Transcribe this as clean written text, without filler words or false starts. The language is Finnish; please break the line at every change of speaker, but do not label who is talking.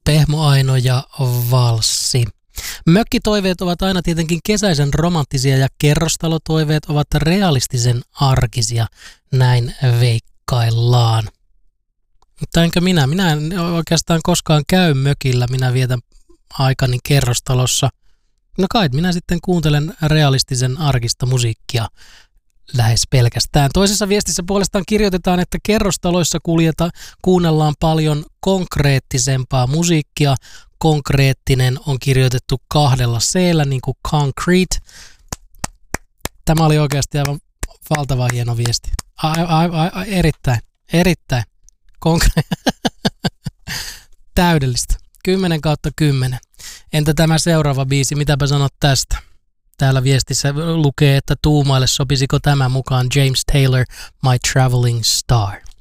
Pehmo Aino ja valssi. Mökkitoiveet ovat aina tietenkin kesäisen romanttisia ja kerrostalotoiveet ovat realistisen arkisia, näin veikkaillaan. Mutta enkä minä en oikeastaan koskaan käy mökillä, minä vietän aikani kerrostalossa. No kai minä sitten kuuntelen realistisen arkista musiikkia lähes pelkästään. Toisessa viestissä puolestaan kirjoitetaan, että kerrostaloissa kuunnellaan paljon konkreettisempaa musiikkia. Konkreettinen on kirjoitettu 2 C:llä, niin kuin concrete. Tämä oli oikeasti aivan valtava hieno viesti. Erittäin. Täydellistä. 10/10. Entä tämä seuraava biisi, mitäpä sanot tästä? Täällä viestissä lukee, että tuumaille sopisiko tämä mukaan James Taylor, My Traveling Star.